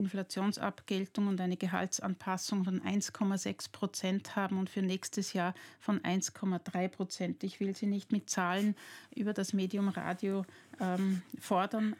Inflationsabgeltung und eine Gehaltsanpassung von 1,6% haben und für nächstes Jahr von 1,3%. Ich will Sie nicht mit Zahlen über das Medium Radio fordern,